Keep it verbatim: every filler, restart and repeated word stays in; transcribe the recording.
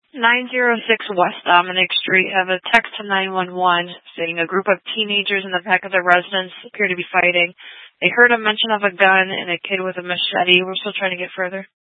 nine oh six West Dominic Street. Have a text to nine one one stating a group of teenagers in the back of the residence appear to be fighting. They heard a mention of a gun and a kid with a machete. We're still trying to get further.